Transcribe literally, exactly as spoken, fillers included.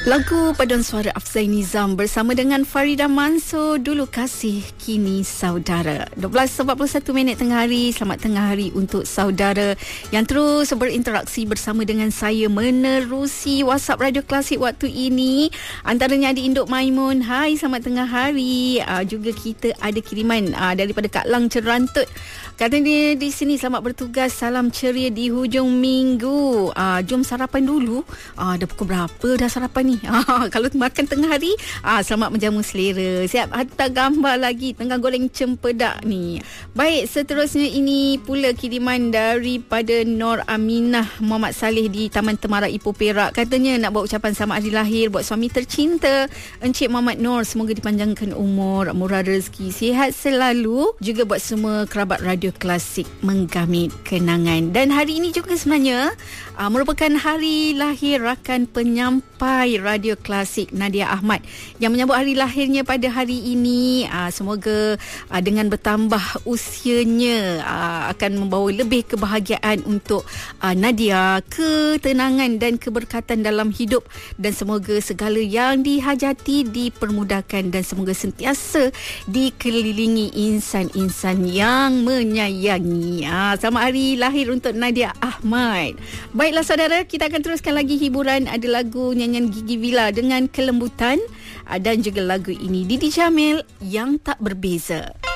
Lagu paduan suara Afzai Nizam bersama dengan Farida Mansur, Dulu Kasih Kini Saudara. dua belas empat puluh satu minit tengah hari. Selamat tengah hari untuk saudara yang terus berinteraksi bersama dengan saya menerusi WhatsApp Radio Klasik waktu ini. Antaranya ada Induk Maimun, hai selamat tengah hari. uh, Juga kita ada kiriman uh, daripada Kak Lang Cerantut. Katanya di sini, selamat bertugas, salam ceria di hujung minggu. uh, Jom sarapan dulu. uh, Dah pukul berapa dah sarapan ni? Ah, kalau makan tengah hari, ah, selamat menjamu selera. Siap hantar gambar lagi tengah goreng cempedak ni. Baik, seterusnya ini pula kiriman daripada Nur Aminah Muhammad Saleh di Taman Temarak Ipoh Perak. Katanya nak buat ucapan selamat hari lahir buat suami tercinta Encik Muhammad Nur. Semoga dipanjangkan umur, murah rezeki, sihat selalu. Juga buat semua kerabat Radio Klasik menggamit kenangan. Dan hari ini juga sebenarnya uh, merupakan hari lahir rakan penyampai Radio Klasik Nadia Ahmad yang menyambut hari lahirnya pada hari ini. Aa, semoga aa, dengan bertambah usianya aa, akan membawa lebih kebahagiaan untuk aa, Nadia, ketenangan dan keberkatan dalam hidup, dan semoga segala yang dihajati dipermudahkan, dan semoga sentiasa dikelilingi insan-insan yang menyayangi. Aa, selamat hari lahir untuk Nadia Ahmad. Baiklah saudara, kita akan teruskan lagi hiburan. Ada lagu nyanyian Gigi Villa dengan Kelembutan, dan juga lagu ini Didi Jamil, Yang Tak Berbeza.